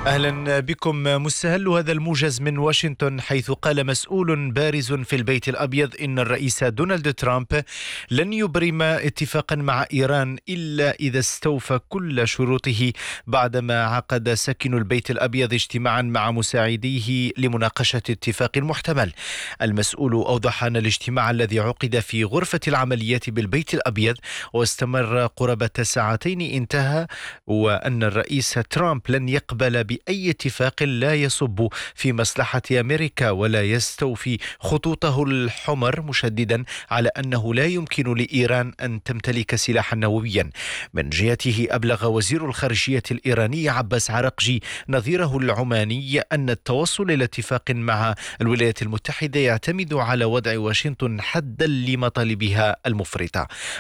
أهلا بكم. مستهل هذا الموجز من واشنطن، حيث قال مسؤول بارز في البيت الأبيض إن الرئيس دونالد ترامب لن يبرم اتفاقا مع إيران إلا إذا استوفى كل شروطه، بعدما عقد ساكن البيت الأبيض اجتماعا مع مساعديه لمناقشة اتفاق محتمل. المسؤول أوضح أن الاجتماع الذي عقد في غرفة العمليات بالبيت الأبيض واستمر قرابة ساعتين انتهى، وأن الرئيس ترامب لن يقبل بأي اتفاق لا يصب في مصلحة أمريكا ولا يستوفي خطوطه الحمر، مشددا على أنه لا يمكن لإيران أن تمتلك سلاحا نوويا. من جهته أبلغ وزير الخارجية الإيراني عباس عراقجي نظيره العماني أن التوصل إلى اتفاق مع الولايات المتحدة يعتمد على وضع واشنطن حدا لمطالبها المفرطة.